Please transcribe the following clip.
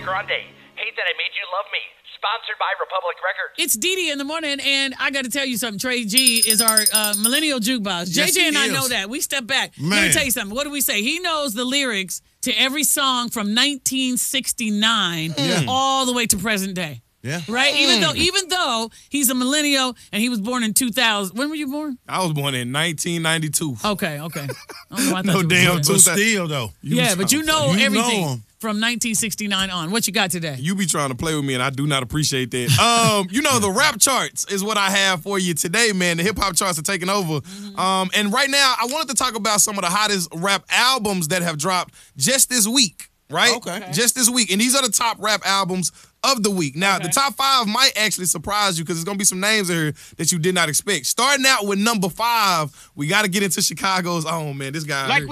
Grande. Hate That I Made You Love Me. Sponsored by Republic Records. It's Dee in the morning, and I got to tell you something. Trey G is our millennial jukebox. Yes, JJ and I he is. know that. We step back. Let Man. me tell you something. What do we say? He knows the lyrics to every song from 1969 all the way to present day. Yeah. Right? Even though he's a millennial and he was born in 2000. When were you born? I was born in 1992. Okay. I don't know. I thought No you were damn born. two- But still, though. Yeah, but you know You everything know 'em. from 1969 on. What you got today? You be trying to play with me, and I do not appreciate that. The rap charts is what I have for you today, man. The hip-hop charts are taking over. And right now, I wanted to talk about some of the hottest rap albums that have dropped just this week, right? Okay. Just this week. And these are the top rap albums of the week. Now, the top 5 might actually surprise you because there's going to be some names in here that you did not expect. Starting out with number 5, we got to get into Chicago's own, man. This guy.